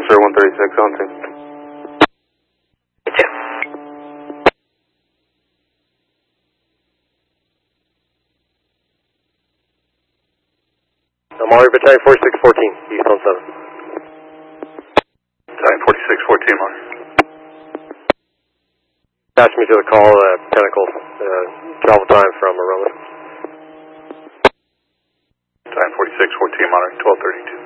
Officer 136 on scene. Amari Battalion 4614, East on 7. Battalion 4614, Amari. Pass me to the call, Pinnacle, travel time from Aroma. Battalion 4614, Amari, 1232.